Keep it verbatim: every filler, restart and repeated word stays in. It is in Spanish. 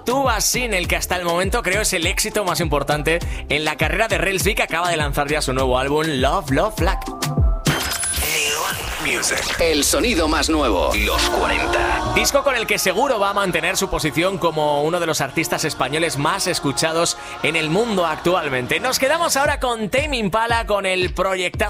Tú vas sin, el que hasta el momento creo es el éxito más importante en la carrera de Rels B, que acaba de lanzar ya su nuevo álbum Love Love Flag. Music. El sonido más nuevo, los cuarenta. Disco con el que seguro va a mantener su posición como uno de los artistas españoles más escuchados en el mundo actualmente. Nos quedamos ahora con Tame Impala, con el proyectazo